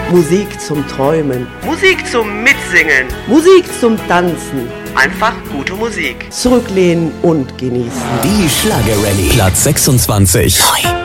Musik zum Träumen. Musik zum Mitsingen. Musik zum Tanzen. Einfach gute Musik. Zurücklehnen und genießen. Die Schlagerrallye. Platz 26. 9.